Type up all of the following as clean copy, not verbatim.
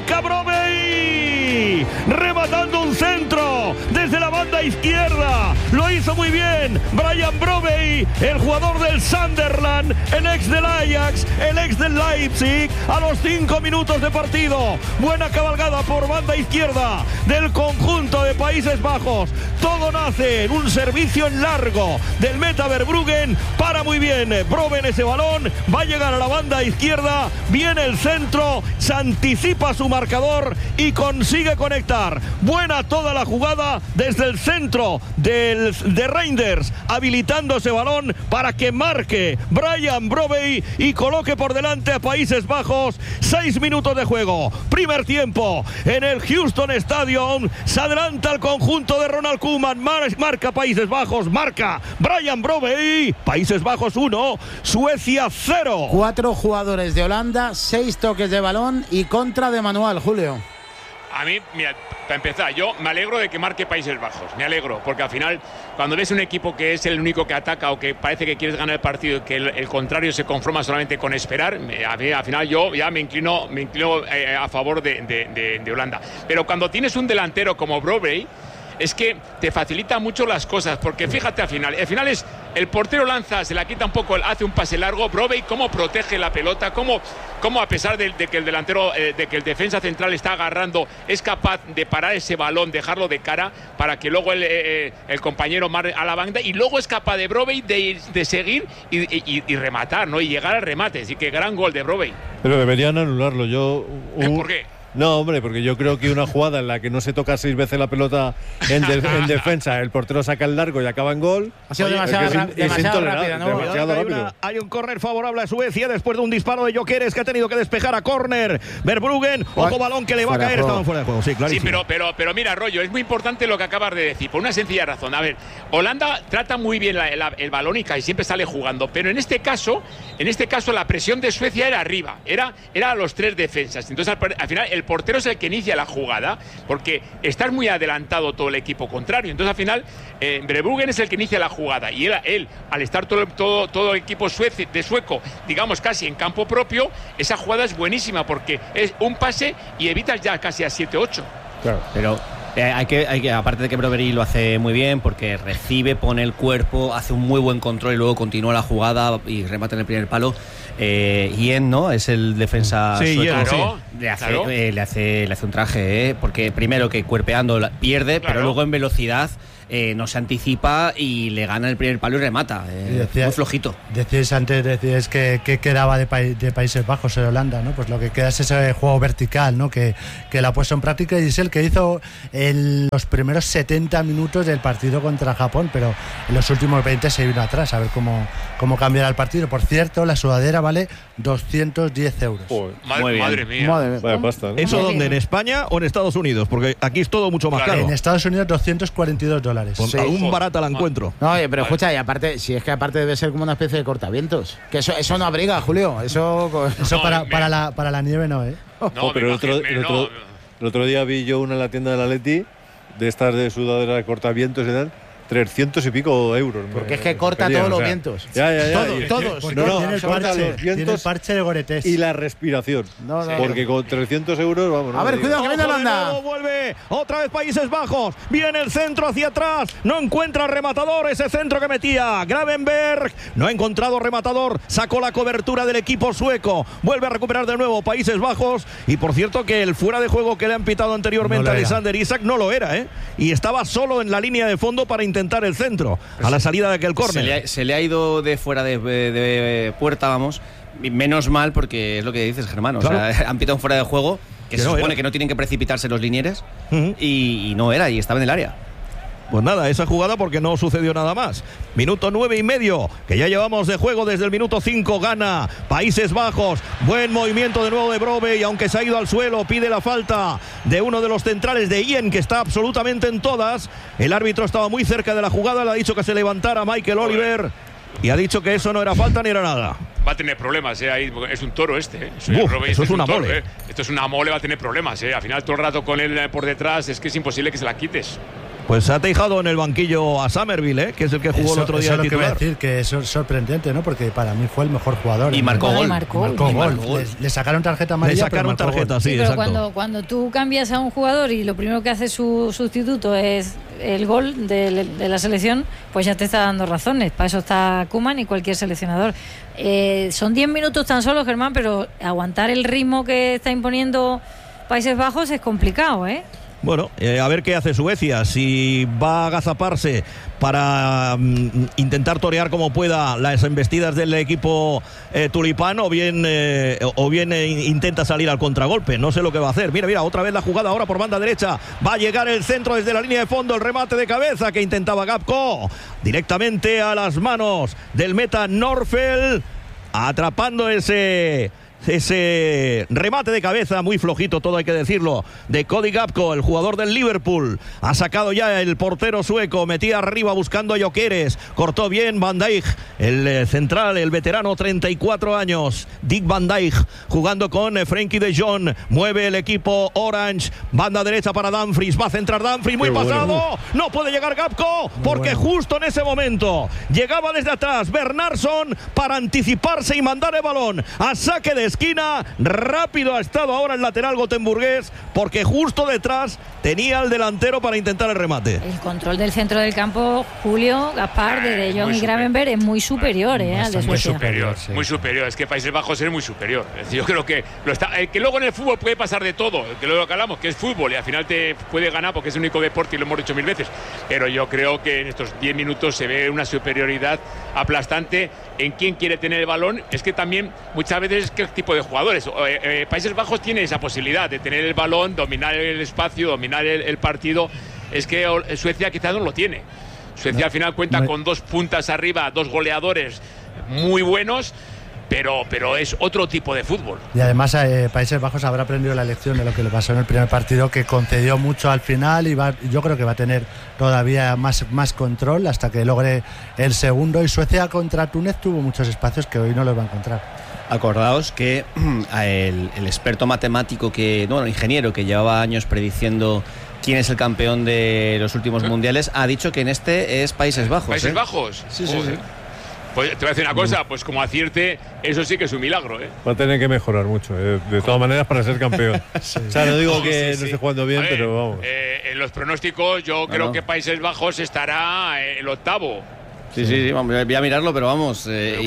Marca Brobbey. Rematando un centro desde la banda izquierda. Lo hizo muy bien Brian Brobbey, el jugador del Sunderland, el ex del Ajax, el ex del Leipzig, a los 5 minutos de partido. Buena cabalgada por banda izquierda del conjunto de Países Bajos. Todo nace en un servicio en largo del Meta Verbruggen. Para muy bien Brobbey ese balón. Va a llegar a la banda izquierda. Viene el centro. Se anticipa su marcador y consigue conectar. Buena toda la jugada desde el centro de Reinders, habilitando ese balón para que marque Brian Brobbey y coloque por delante a Países Bajos. 6 minutos de juego. Primer tiempo en el Houston Stadium. Se adelanta el conjunto de Ronald Koeman. Marca Países Bajos. Marca Brian Brobbey. Países Bajos 1, Suecia 0. 4 jugadores de Holanda, 6 toques de balón y contra de manual, Julio. A mí, mira, para empezar, yo me alegro de que marque Países Bajos, me alegro, porque al final, cuando ves un equipo que es el único que ataca o que parece que quieres ganar el partido y que el contrario se conforma solamente con esperar, al final yo ya me inclino a favor de Holanda. Pero cuando tienes un delantero como Brobbey, es que te facilita mucho las cosas, porque fíjate al final es el portero lanza, se la quita un poco, hace un pase largo, Brobbey cómo protege la pelota, cómo a pesar de que el delantero, de que el defensa central está agarrando, es capaz de parar ese balón, dejarlo de cara para que luego el compañero marque a la banda, y luego es capaz de Brobbey de seguir y rematar, ¿no? Y llegar al remate. Así que gran gol de Brobbey. Pero deberían anularlo. ¿Por qué? No, hombre, porque yo creo que una jugada en la que no se toca 6 veces la pelota en defensa, el portero saca el largo y acaba en gol. Ha sido demasiado rápida, ¿no? Demasiado rápido. Hay un córner favorable a Suecia después de un disparo de Gyökeres, que ha tenido que despejar a córner. Verbruggen, ojo balón que le va a caer, estaban fuera de juego. Sí, clarísimo. Sí, pero mira, Rollo, es muy importante lo que acabas de decir, por una sencilla razón. A ver, Holanda trata muy bien el balón y siempre sale jugando, pero en este caso la presión de Suecia era arriba, era a los 3 defensas. Entonces al final el portero es el que inicia la jugada, porque está muy adelantado todo el equipo contrario. Entonces al final Verbruggen es el que inicia la jugada, y él al estar todo el equipo sueco, digamos casi en campo propio, esa jugada es buenísima, porque es un pase y evitas ya casi a 7-8. Claro. Pero hay que, aparte de que Brobbey lo hace muy bien, porque recibe, pone el cuerpo, hace un muy buen control y luego continúa la jugada y remata en el primer palo. Ien, ¿no? Es el defensa sueco. Claro. Le hace un traje, porque primero que cuerpeando pierde, pero luego en velocidad no se anticipa y le gana el primer palo y remata. Muy flojito. Decíais antes que quedaba de Países Bajos en Holanda, ¿no? Pues lo que queda es ese juego vertical, ¿no? Que lo ha puesto en práctica, y es el que hizo en los primeros 70 minutos del partido contra Japón, pero en los últimos 20 se vino atrás, a ver cómo cambiará el partido. Por cierto, la sudadera vale 210 euros. Madre mía. Vaya pasta, ¿no? ¿Eso dónde? ¿En España o en Estados Unidos? Porque aquí es todo mucho más caro. En Estados Unidos $242. Pues aún barata la encuentro. No, oye, pero escucha, y aparte, si es que aparte debe ser como una especie de cortavientos. Que eso no abriga, Julio. Eso para la nieve no, ¿eh? No, pero el otro día vi yo una en la tienda de la Atleti, de estas de sudadera de cortavientos y tal, 300 y pico euros. Porque es que corta todos los vientos. Ya. Todos. Tiene el parche de Gore-Tex. Y la respiración. Porque con 300 euros, vamos. A ver, cuidado, que viene Holanda. Vuelve otra vez Países Bajos. Viene el centro hacia atrás. No encuentra rematador. Ese centro que metía Gravenberg. No ha encontrado rematador. Sacó la cobertura del equipo sueco. Vuelve a recuperar de nuevo Países Bajos. Y por cierto que el fuera de juego que le han pitado anteriormente a Alexander Isak no lo era, ¿eh? Y estaba solo en la línea de fondo para intentar el centro a la salida de aquel córner. Se le ha ido de fuera de puerta, vamos. Menos mal, porque es lo que dices, Germán. O sea, han pitado fuera de juego, que se supone que no tienen que precipitarse los linieres, y no era, y estaba en el área. Pues nada, esa jugada porque no sucedió nada más. Minuto 9:30, que ya llevamos de juego desde el minuto 5. Gana Países Bajos. Buen movimiento de nuevo de Brobbey, aunque se ha ido al suelo. Pide la falta de uno de los centrales de Ien, que está absolutamente en todas. El árbitro estaba muy cerca de la jugada, le ha dicho que se levantara Michael Oliver, y ha dicho que eso no era falta ni era nada. Va a tener problemas, ahí es un toro este. Eso es una mole. Esto es una mole, va a tener problemas. Al final todo el rato con él por detrás, es que es imposible que se la quites. Pues ha Tejado en el banquillo a Somerville, que es el que jugó el otro día de titular. Eso es lo que voy a decir, que es sorprendente, ¿no? Porque para mí fue el mejor jugador. Y marcó gol. Marcó gol. Le sacaron tarjeta amarilla. Le sacaron tarjeta, sí, pero exacto. cuando tú cambias a un jugador y lo primero que hace su sustituto es el gol de la selección, pues ya te está dando razones. Para eso está Koeman y cualquier seleccionador. Son 10 minutos tan solo, Germán, pero aguantar el ritmo que está imponiendo Países Bajos es complicado, ¿eh? Bueno, a ver qué hace Suecia, si va a agazaparse para intentar torear como pueda las embestidas del equipo tulipán o bien intenta salir al contragolpe. No sé lo que va a hacer. Mira, otra vez la jugada ahora por banda derecha. Va a llegar el centro desde la línea de fondo, el remate de cabeza que intentaba Gapco, directamente a las manos del meta Norfeld, atrapando ese remate de cabeza muy flojito, todo hay que decirlo, de Cody Gapco, el jugador del Liverpool. Ha sacado ya el portero sueco, metía arriba buscando a Gyökeres, cortó bien Van Dijk, el central, el veterano, 34 años, Dick Van Dijk, jugando con Frenkie de Jong. Mueve el equipo Orange, banda derecha para Dumfries, va a centrar Dumfries, muy pasado, no puede llegar Gapco porque justo en ese momento llegaba desde atrás Bernardsson para anticiparse y mandar el balón a saque de esquina. Rápido ha estado ahora el lateral gotemburgués porque justo detrás tenía al delantero para intentar el remate. El control del centro del campo, Julio, Gaspar, de Jong y Gravenberg, es muy superior, al de Suecia. Muy superior. Es que Países Bajos es muy superior. Yo creo que que luego en el fútbol puede pasar de todo, que luego que hablamos, que es fútbol y al final te puede ganar porque es el único deporte y lo hemos dicho 1000 veces. Pero yo creo que en estos 10 minutos se ve una superioridad aplastante en quién quiere tener el balón. Es que también muchas veces qué tipo de jugadores. Países Bajos tiene esa posibilidad de tener el balón, dominar el espacio, dominar el partido. Es que Suecia quizás no lo tiene. Suecia al final cuenta con 2 puntas arriba, 2 goleadores muy buenos, pero es otro tipo de fútbol. Y además Países Bajos habrá aprendido la lección de lo que le pasó en el primer partido, que concedió mucho al final y yo creo que va a tener todavía más control hasta que logre el segundo. Y Suecia contra Túnez tuvo muchos espacios que hoy no los va a encontrar. Acordaos que el experto matemático, ingeniero que llevaba años prediciendo quién es el campeón de los últimos mundiales, ha dicho que en este es Países Bajos. ¿Países Bajos? Sí. Pues te voy a decir una cosa, pues como acierte, eso sí que es un milagro, Va a tener que mejorar mucho, de todas maneras, para ser campeón. O sea, no digo que no esté jugando bien, pero vamos. En los pronósticos yo creo que Países Bajos estará el octavo. Sí, vamos, voy a mirarlo, pero vamos.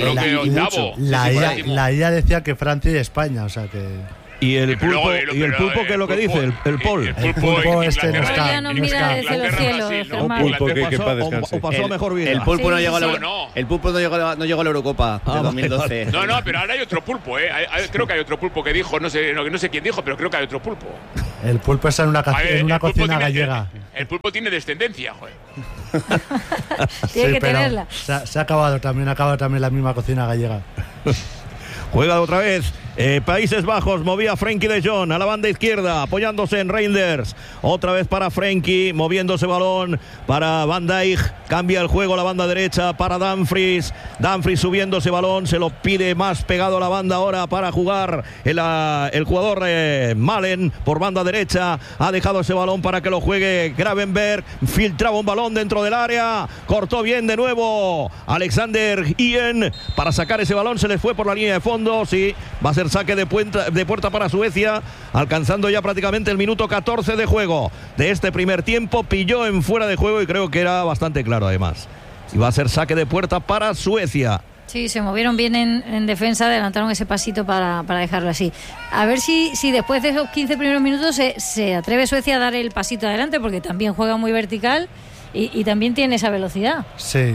La IA decía que Francia y España, o sea que. Y el pulpo, ¿qué es lo que dice? El Pol. El pulpo este no está. No mira desde los cielos, o pasó mejor vida. El pulpo no llegó a la Eurocopa de 2012. No, pero ahora hay otro pulpo, creo que hay otro pulpo que dijo, no sé quién dijo, pero creo que hay otro pulpo. El pulpo está en una cocina gallega. El pulpo tiene descendencia, joder. Tiene que tenerla. Se ha acabado también la misma cocina gallega. Juega otra vez. Países Bajos, movía Frenkie de Jong a la banda izquierda, apoyándose en Reinders. Otra vez para Frenkie, moviéndose balón para Van Dijk. Cambia el juego a la banda derecha para Dumfries. Dumfries subiendo ese balón, se lo pide más pegado a la banda ahora para jugar el jugador Malen por banda derecha. Ha dejado ese balón para que lo juegue Gravenberg. Filtraba un balón dentro del área. Cortó bien de nuevo Alexander Ien para sacar ese balón. Se les fue por la línea de fondo. Sí, va a ser saque de puerta para Suecia, alcanzando ya prácticamente el minuto 14 de juego de este primer tiempo. Pilló en fuera de juego y creo que era bastante claro además. Y va a ser saque de puerta para Suecia. Sí, se movieron bien en defensa, adelantaron ese pasito para dejarlo así. A ver si después de esos 15 primeros minutos se atreve Suecia a dar el pasito adelante, porque también juega muy vertical y también tiene esa velocidad. Sí.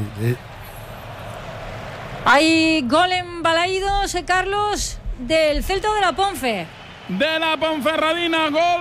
Hay gol en Balaídos, Carlos, del Celta de la Ponfe. De la Ponferradina, gol.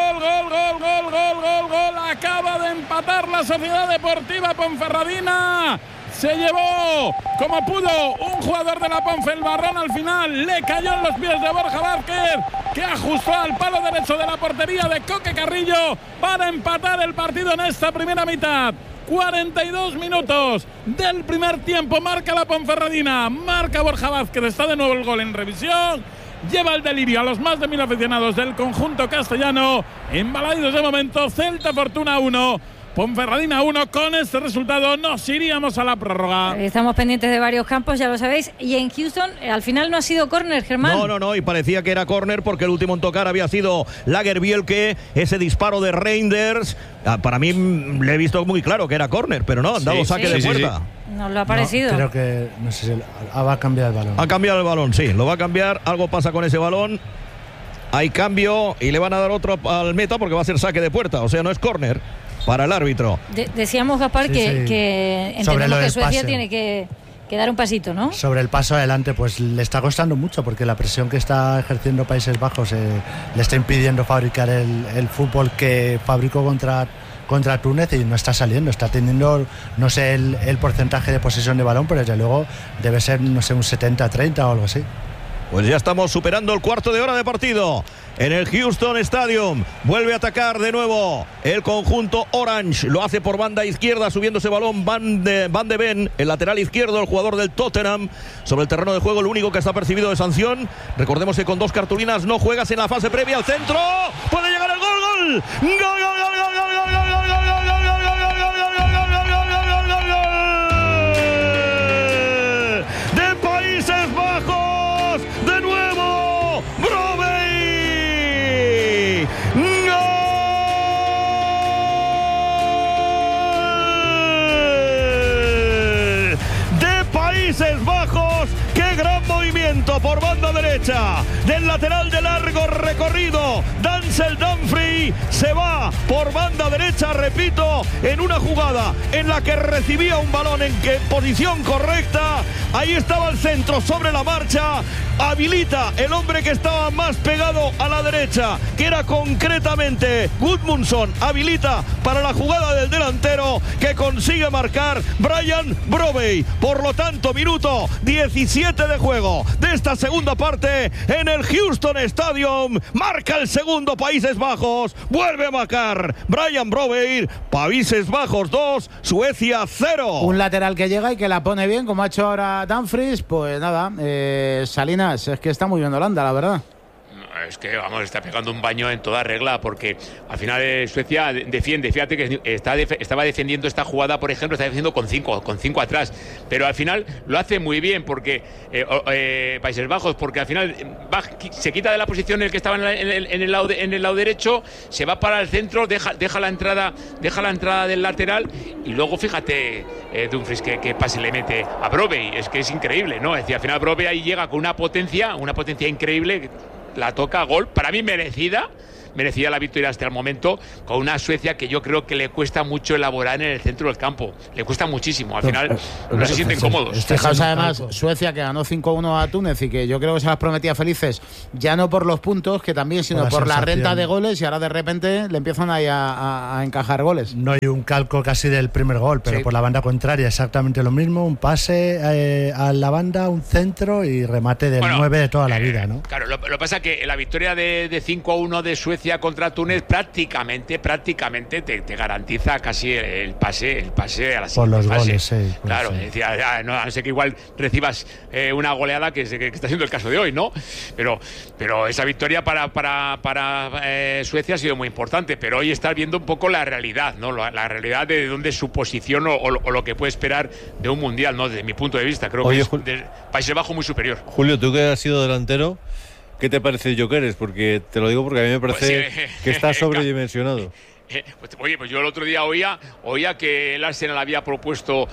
Acaba de empatar la Sociedad Deportiva Ponferradina. Se llevó como pudo un jugador de la Ponfe el barrón al final. Le cayó en los pies de Borja Vázquez, que ajustó al palo derecho de la portería de Coque Carrillo para empatar el partido en esta primera mitad. 42 minutos del primer tiempo, marca la Ponferradina, marca Borja Vázquez, está de nuevo el gol en revisión, lleva el delirio a los más de 1000 aficionados del conjunto castellano. En Balaídos de momento, Celta Fortuna 1, Ponferradina 1. Con este resultado nos iríamos a la prórroga. Estamos pendientes de varios campos, ya lo sabéis. Y en Houston, al final no ha sido córner, Germán. No, y parecía que era córner porque el último en tocar había sido Lagerbielke. Ese disparo de Reinders, para mí le he visto muy claro que era córner, pero no, han dado saque de puerta. Nos lo ha parecido. Creo que, no sé si va a cambiar el balón. Ha cambiado el balón, sí, lo va a cambiar. Algo pasa con ese balón. Hay cambio y le van a dar otro al meta porque va a ser saque de puerta. O sea, no es córner para el árbitro. Decíamos, Gaspar, que entendemos que Suecia tiene que dar un pasito, ¿no? Sobre el paso adelante, pues le está costando mucho porque la presión que está ejerciendo Países Bajos le está impidiendo fabricar el fútbol que fabricó contra Túnez y no está saliendo. Está teniendo, no sé el porcentaje de posesión de balón, pero desde luego debe ser, no sé, un 70-30 o algo así. Pues ya estamos superando el cuarto de hora de partido en el Houston Stadium. Vuelve a atacar de nuevo el conjunto Orange. Lo hace por banda izquierda, subiendo ese balón Van de Ven, el lateral izquierdo, el jugador del Tottenham. Sobre el terreno de juego, lo único que está percibido de sanción. Recordemos que con 2 cartulinas no juegas en la fase previa al centro. Puede llegar el gol. ¡Gol! ¡Gol, gol, gol, gol, gol, gol, gol, gol, gol, gol, gol! De Países Bajos, de nuevo, Brobbey. ¡Gol! De Países Bajos. ¡Qué gran movimiento por banda derecha del lateral de largo recorrido! Denzel Dumfries se va por banda derecha, repito, en una jugada en la que recibía un balón en posición correcta. Ahí estaba el centro sobre la marcha. Habilita el hombre que estaba más pegado a la derecha, que era concretamente Gudmundsson. Habilita para la jugada del delantero, que consigue marcar Brian Brobbey. Por lo tanto, minuto 17 de juego de esta segunda parte en el Houston Stadium. Marca el segundo Países Bajos. Vuelve a marcar Brian Brobbey. Países Bajos 2, Suecia 0. Un lateral que llega y que la pone bien, como ha hecho ahora Dumfries. Pues nada, Salinas, es que está muy bien Holanda, la verdad. Es que, vamos, está pegando un baño en toda regla, porque al final Suecia defiende. Fíjate que estaba defendiendo esta jugada, por ejemplo, está defendiendo con cinco atrás, pero al final lo hace muy bien, porque Países Bajos, porque al final se quita de la posición en el que estaba en el lado derecho, se va para el centro, deja la entrada del lateral, y luego fíjate Dumfries que pase le mete a Brobbey. Es que es increíble, ¿no? Es decir, al final Brobbey ahí llega con una potencia increíble. La toca, gol, para mí merecida la victoria hasta el momento, con una Suecia que yo creo que le cuesta mucho elaborar en el centro del campo. Le cuesta muchísimo, al final no se sienten cómodos. Fijaos además, Suecia que ganó 5-1 a Túnez y que yo creo que se las prometía felices, ya no por los puntos, que también, sino por la renta de goles, y ahora de repente le empiezan ahí a encajar goles. No hay un calco casi del primer gol, pero por la banda contraria exactamente lo mismo, un pase a la banda, un centro y remate del 9 de toda la vida, ¿no? Claro, lo que pasa es que la victoria de 5-1 de Suecia contra Túnez prácticamente te garantiza casi el pase a la siguiente por los fase. Goles, sí. Claro, decía, a no ser que igual recibas una goleada que está siendo el caso de hoy, ¿no? Pero esa victoria para Suecia ha sido muy importante, pero hoy estás viendo un poco la realidad, ¿no? La realidad de dónde es su posición o lo que puede esperar de un mundial, ¿no? Desde mi punto de vista, creo que es de Países Bajos muy superior. Julio, tú que has sido delantero, ¿qué te parece Gyökeres? Porque te lo digo porque a mí me parece que está sobredimensionado. Pues yo el otro día oía que el Arsenal había propuesto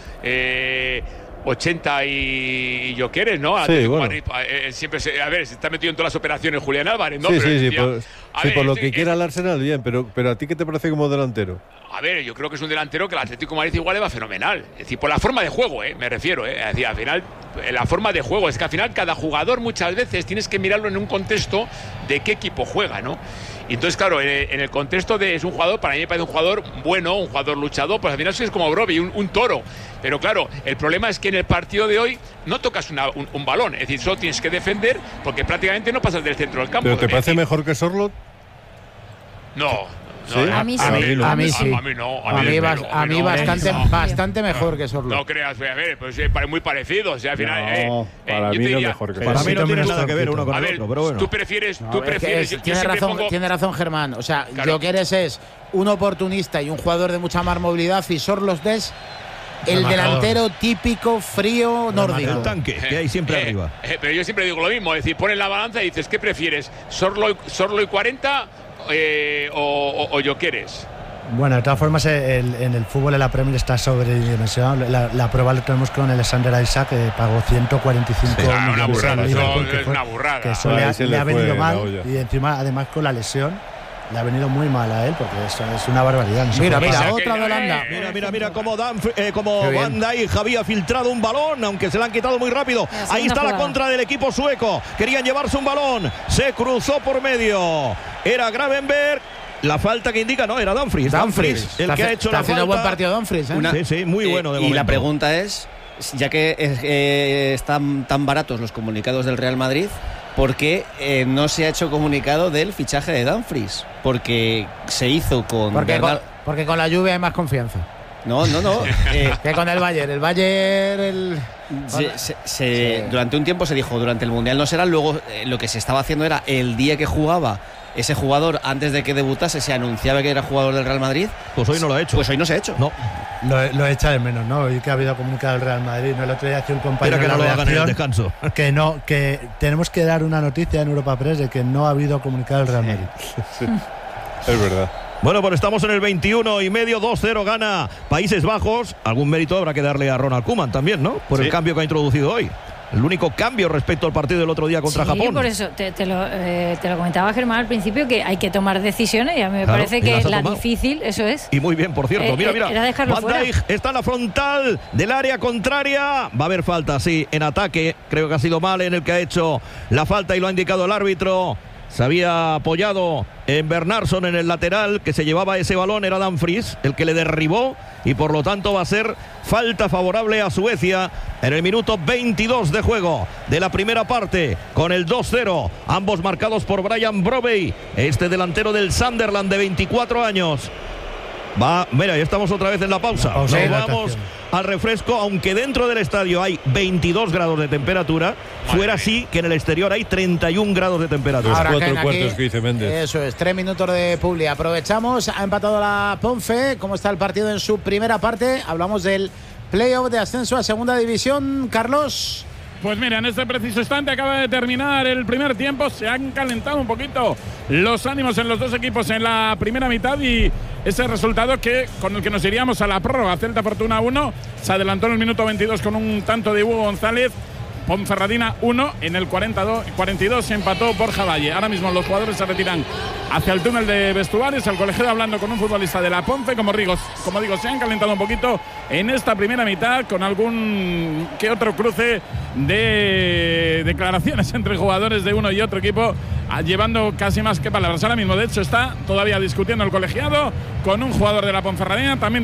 80 y Gyökeres, ¿no? Sí, bueno. Madrid, siempre se está metido en todas las operaciones Julián Álvarez, ¿no? Sí, por lo que quiera el Arsenal, bien, pero ¿a ti qué te parece como delantero? A ver, yo creo que es un delantero que el Atlético de Madrid igual le va fenomenal. Es decir, por la forma de juego, me refiero. Es decir, al final, la forma de juego. Es que al final cada jugador muchas veces tienes que mirarlo en un contexto de qué equipo juega, ¿no? Y entonces, claro, en el contexto es un jugador, para mí me parece un jugador bueno, un jugador luchador, pues al final es como Brobbey, un toro. Pero claro, el problema es que en el partido de hoy no tocas un balón. Es decir, solo tienes que defender porque prácticamente no pasas del centro del campo. ¿Pero te parece mejor que Sorloth? No. ¿Sí? A mí sí. A mí sí. A mí bastante mejor que Sorloth. No creas, a ver, pues muy parecido. O sea, al final. Para mí no es mejor que Para mí no tiene nada que ver uno con el otro, pero bueno. Tú prefieres. Tiene razón, Germán. O sea, Gyökeres es un oportunista y un jugador de mucha más movilidad, y Sorloth es el delantero típico frío nórdico. El tanque que hay siempre arriba. Pero yo siempre digo lo mismo, es decir, pones la balanza y dices, ¿qué prefieres? ¿Sorloth y 40 o Gyökeres? Bueno, de todas formas, en el fútbol en la Premier está sobredimensionado. La prueba la tenemos con Alexander Isak, que pagó 145 millones de libras. Es una burrada. Que eso le ha venido mal, y encima, además, con la lesión, le ha venido muy mal a él, porque eso es una barbaridad. No mira, otra de Holanda. Mira cómo Van Dijk había filtrado un balón, aunque se le han quitado muy rápido. Ahí está la contra del equipo sueco. Querían llevarse un balón, se cruzó por medio. Era Gravenberg. La falta que indica, no, era Dumfries el que ha hecho la falta. Está haciendo buen partido Dumfries, ¿eh? Sí, muy bueno de momento. Y la pregunta es, ya que están tan baratos los comunicados del Real Madrid, ¿por qué no se ha hecho comunicado del fichaje de Dumfries? Porque se hizo con... Porque con la Juve hay más confianza. No. Que con el Bayern. Durante un tiempo se dijo, durante el Mundial no será, luego lo que se estaba haciendo era el día que jugaba ese jugador, antes de que debutase, se anunciaba que era jugador del Real Madrid. Pues hoy no lo ha hecho. Pues hoy no se ha hecho. No. Lo echa de menos, ¿no? Hoy que ha habido comunicado el Real Madrid, ¿no? El otro día hacía un compañero que no lo hagan en el descanso. Que tenemos que dar una noticia en Europa Press de que no ha habido comunicado el Real Madrid. Sí. Es verdad. Bueno, pues estamos en el 21 y medio, 2-0 gana Países Bajos. Algún mérito habrá que darle a Ronald Koeman también, ¿no? Por el cambio que ha introducido hoy. El único cambio respecto al partido del otro día contra Japón. Sí, por eso te lo comentaba Germán al principio, que hay que tomar decisiones, y a mí me parece que la difícil, eso es. Y muy bien, por cierto. Mira. Van Dijk está en la frontal del área contraria. Va a haber falta, sí, en ataque. Creo que ha sido mal en el que ha hecho la falta y lo ha indicado el árbitro. Se había apoyado en Bernardsson en el lateral, que se llevaba ese balón, era Dumfries el que le derribó, y por lo tanto va a ser falta favorable a Suecia en el minuto 22 de juego de la primera parte, con el 2-0, ambos marcados por Brian Brobey, este delantero del Sunderland de 24 años. Mira, ya estamos otra vez en la pausa. Nos vamos al refresco, aunque dentro del estadio hay 22 grados de temperatura, fuera sí que en el exterior hay 31 grados de temperatura. Ahora, 4 cuartos que dice Méndez. Eso es, 3 minutos de publi. Aprovechamos, ha empatado la Ponfe. ¿Cómo está el partido en su primera parte? Hablamos del playoff de ascenso a segunda división, Carlos. Pues mira, en este preciso instante acaba de terminar el primer tiempo. Se han calentado un poquito los ánimos en los dos equipos en la primera mitad, y ese resultado con el que nos iríamos a la prórroga. Celta Fortuna 1, se adelantó en el minuto 22 con un tanto de Hugo González. Ponferradina 1, en el 42 se empató Borja Valle. Ahora mismo los jugadores se retiran hacia el túnel de vestuarios. El colegiado hablando con un futbolista de la Ponce. Como digo, se han calentado un poquito en esta primera mitad, con algún que otro cruce de declaraciones entre jugadores de uno y otro equipo, llevando casi más que palabras. Ahora mismo, de hecho, está todavía discutiendo el colegiado con un jugador de la Ponferradina, también